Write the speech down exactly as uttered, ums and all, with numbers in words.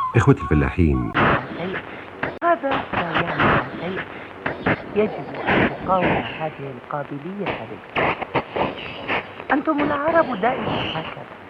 إخوتي الفلاحين. شيء هذا لا يعني شيء. يجب أن تقاوم هذه القابلية لك. أنتم العرب دائما هكذا،